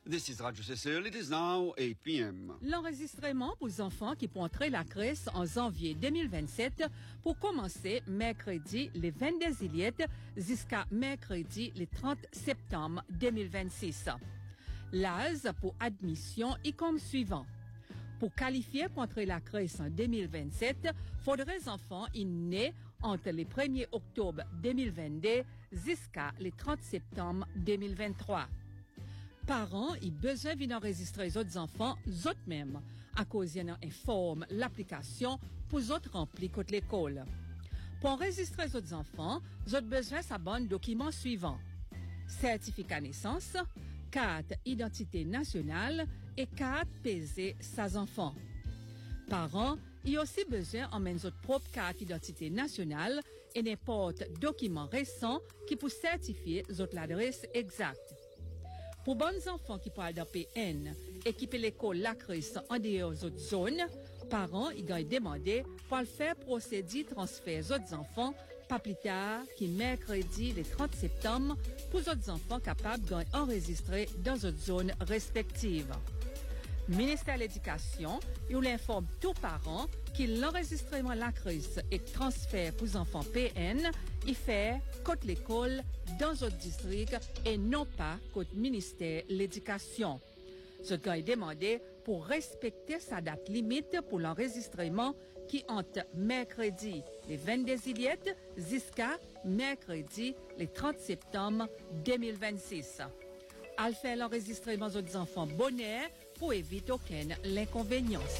This is Radio Cecil. It is now 8 p.m. L'enregistrement pour les enfants qui pourront entrer la crèche en janvier 2027 pour commencer mercredi le 22 juillet jusqu'à mercredi le 30 septembre 2026. L'âge pour admission est comme suivant. Pour qualifier pour entrer la crèche en 2027, faudrait les enfants nés entre le 1er octobre 2022 jusqu'à le 30 septembre 2023. Parents ont besoin d'enregistrer les autres enfants eux-mêmes à cause qu'ils informent l'application pour les autres remplir contre l'école. Pour enregistrer les autres enfants, ils ont besoin de bon documents suivants. Certificat naissance, carte identité nationale et carte PZ sans enfants. Parents ont aussi besoin d'emmener votre propre carte d'identité nationale et n'importe document récent qui peut certifier votre adresse exacte. Pour bons enfants qui parlent d'un PN et qui peuvent l'école la crèche en dehors des autres zones, parents ils ont demandé pour le faire procéder transfert aux autres enfants pas plus tard que mercredi le 30 septembre pour les autres enfants capables d'enregistrer dans d'autres zones respectives. Ministère de l'Éducation, il informe tous parents que l'enregistrement la crèche et transfert pour les enfants PN, il fait contre l'école dans d'autres districts et non pas contre ministère de l'Éducation. Ce qui est demandé pour respecter sa date limite pour l'enregistrement qui entre mercredi le 22 juillet jusqu'à mercredi le 30 septembre 2026. À faire l'enregistrement des enfants bonheur pour éviter aucune inconvénience.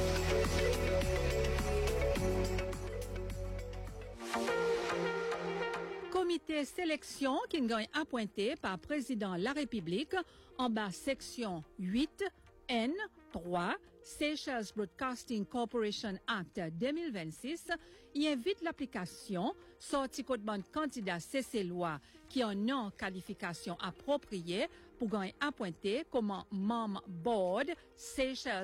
Comité sélection qui est appointé par président de la République en bas section 8 N3 Seychelles Broadcasting Corporation Act 2026, y invite l'application sorti code ban candidat CC-Loi qui en non qualification appropriée pour gagner appointé comme membre board Seychelles